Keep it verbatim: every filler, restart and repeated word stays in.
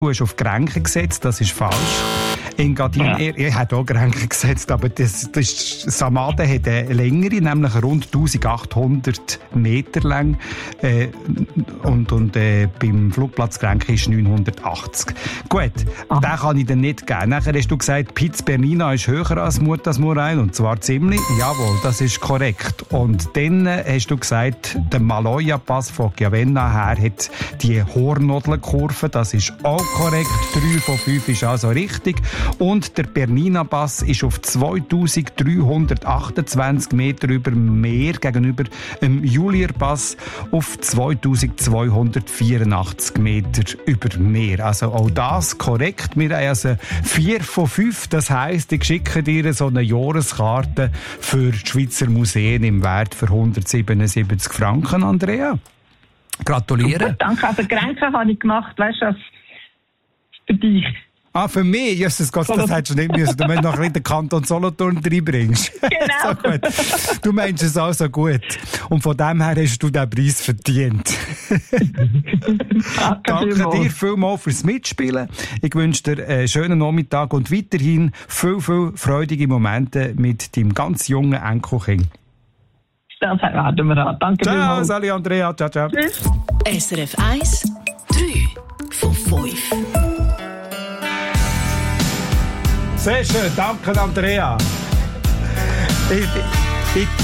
Du hast auf Grenken gesetzt, das ist falsch. Engadin, ja. er, er hat auch Grenken gesetzt, aber das, das Samade hat eine längere, nämlich rund eintausendachthundert Meter lang. Äh, und und äh, beim Flugplatz Grenken ist neunhundertachtzig. Gut, ah. den kann ich dir nicht geben. Nachher hast du gesagt, Piz Bernina ist höher als Mutas Morain, und zwar ziemlich. Jawohl, das ist korrekt. Und dann hast du gesagt, der Maloja-Pass von Chiavenna her hat die Hornnadelkurve, das ist auch korrekt. drei von fünf ist also richtig. Und der Bernina-Pass ist auf zweitausenddreihundertachtundzwanzig Meter über Meer gegenüber dem Julier-Pass auf zweitausendzweihundertvierundachtzig Meter über Meer. Also auch das korrekt. Wir haben also vier von fünf. Das heisst, ich schicke dir so eine Jahreskarte für die Schweizer Museen im Wert für hundertsiebenundsiebzig Franken, Andrea. Gratuliere. Super, danke. Also Grenken habe ich gemacht, weißt du, für dich. Ah, für mich? Jesus Gott, das hättest du nicht müssen. Du meinst noch den Kanton Solothurn reinbringst. Genau. So gut. Du meinst es auch so gut. Und von dem her hast du den Preis verdient. Danke dir vielmals fürs Mitspielen. Ich wünsche dir einen schönen Nachmittag und weiterhin viel, viel freudige Momente mit deinem ganz jungen Enkelkind. Das erwarten wir an. Danke ciao, vielmals. Sali Andrea. Ciao, ciao. Tschüss. S R F eins, drei von fünf. Sehr schön, danke Andrea. Ich, ich,